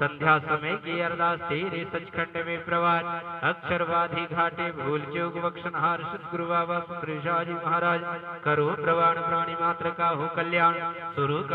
संध्या समय की अरदास तेरे सचखंड में प्रवान। अक्षरवादी घाटे भूल चूक बख्शनहार सतगुरु बाबा सुंदर शाह जी महाराज करो प्रवान प्राणी मात्र का हो कल्याण। शुरू